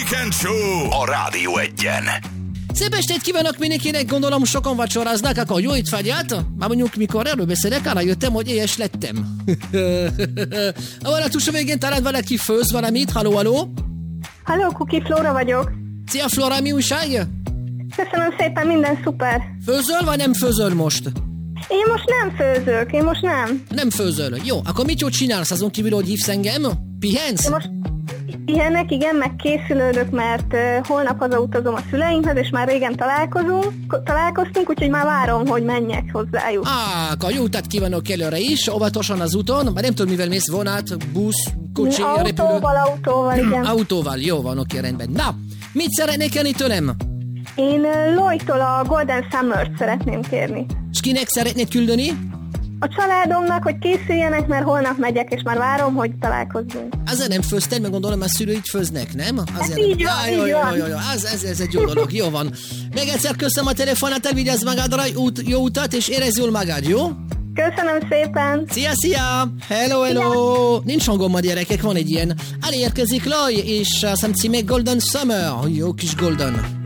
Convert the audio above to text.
Weekend Show a Rádió Egyen. Szép estét kívánok mindenkinek, gondolom sokan vacsoráznak, akkor jó étvágyat. Már mondjuk mikor erről beszélek, arra jöttem, hogy éhes lettem. A túlsó végén talán valaki főz valamit, haló? Halló, Kuki, Flóra vagyok. Szia Flóra, mi újság? Köszönöm szépen, minden szuper. Főzöl, vagy nem főzöl most? Én most nem főzök, Nem főzöl. Jó, akkor mit jól csinálsz azon kívül, hogy hívsz engem? Pihensz? Én most pihenek, igen, meg készülődök, mert holnap hazautazom a szüleimhez, és már régen találkoztunk, úgyhogy már várom, hogy menjek hozzájuk. Akkor jó utat kívánok előre is, óvatosan az úton, már nem tudom, mivel mész, vonat, busz, kocsi, repülő. Autóval, igen. Autóval, jó van, oké, rendben. Na, mit szeretnék kérni tőlem? Én Lloydtól a Golden Summer-t szeretném kérni. És kinek szeretnéd küldeni? A családomnak, hogy készüljenek, mert holnap megyek, és már várom, hogy találkozzunk. Azért nem főzted, meg gondolom, a szülőid főznek, nem? Azért így van, így van. Jó. Ez egy jó dolog, jó van. Még egyszer köszönöm a telefonát, vigyázz magadra, jó utat, és érezz jól magad, jó? Köszönöm szépen! Szia! Hello! Nincs hangom a gyerekek, van egy ilyen. Elérkezik Laj, és azt hiszem címe Golden Summer. Jó kis Golden.